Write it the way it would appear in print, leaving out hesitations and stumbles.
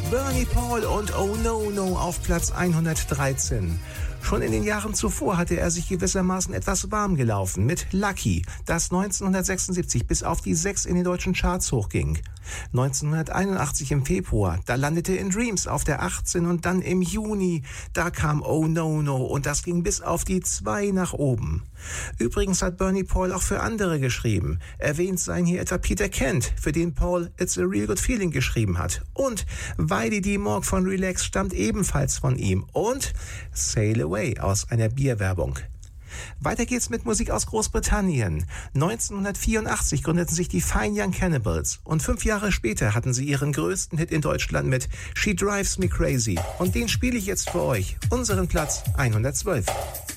Bernie Paul und Oh No No auf Platz 113. Schon in den Jahren zuvor hatte er sich gewissermaßen etwas warm gelaufen mit Lucky, das 1976 bis auf die 6 in den deutschen Charts hochging. 1981 im Februar, da landete In Dreams auf der 18 und dann im Juni, da kam Oh No No und das ging bis auf die 2 nach oben. Übrigens hat Bernie Paul auch für andere geschrieben. Erwähnt seien hier etwa Peter Kent, für den Paul It's a Real Good Feeling geschrieben hat. Und Weidi D. Morg von Relax stammt ebenfalls von ihm. Und Sail Away aus einer Bierwerbung. Weiter geht's mit Musik aus Großbritannien. 1984 gründeten sich die Fine Young Cannibals und 5 Jahre später hatten sie ihren größten Hit in Deutschland mit She Drives Me Crazy. Und den spiele ich jetzt für euch, unseren Platz 112.